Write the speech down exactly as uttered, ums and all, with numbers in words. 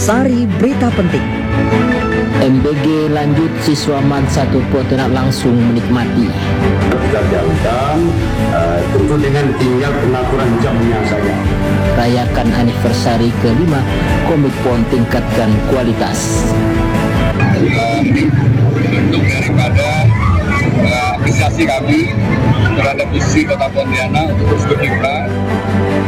Sari Berita Penting. M B G lanjut, siswa M A D satu Pontianak langsung menikmati. Kita jalankan uh, tentu dengan tinggal pengaturan jamnya saja. Rayakan anniversary kelima, Komikpon tingkatkan kualitas. Bentuk daripada uh, apresiasi kami terhadap posisi Kota Pontianak untuk terus berkiprah